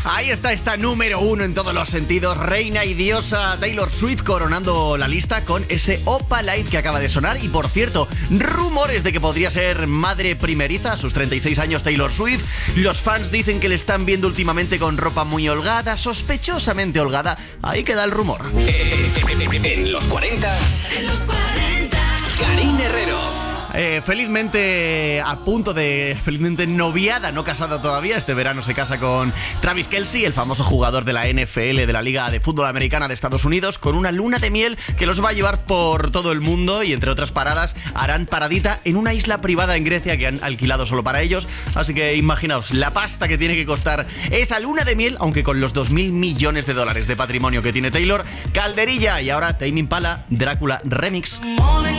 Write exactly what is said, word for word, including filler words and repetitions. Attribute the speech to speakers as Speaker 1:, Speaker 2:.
Speaker 1: Ahí está esta número uno en todos los sentidos, reina y diosa Taylor Swift coronando la lista con ese Opalite que acaba de sonar. Y por cierto, rumores de que podría ser madre primeriza a sus treinta y seis años Taylor Swift. Los fans dicen que le están viendo últimamente con ropa muy holgada, sospechosamente holgada. Ahí queda el rumor.
Speaker 2: En los cuarenta, en los cuarenta, Clarín Herrero.
Speaker 1: Eh, felizmente a punto de... Felizmente noviada, no casada todavía. Este verano se casa con Travis Kelce, el famoso jugador de la N F L, de la Liga de Fútbol Americana de Estados Unidos, con una luna de miel que los va a llevar por todo el mundo. Y entre otras paradas harán paradita en una isla privada en Grecia que han alquilado solo para ellos. Así que imaginaos la pasta que tiene que costar esa luna de miel, aunque con los dos mil millones de dólares de patrimonio que tiene Taylor. Calderilla. Y ahora Tame Impala, Drácula Remix.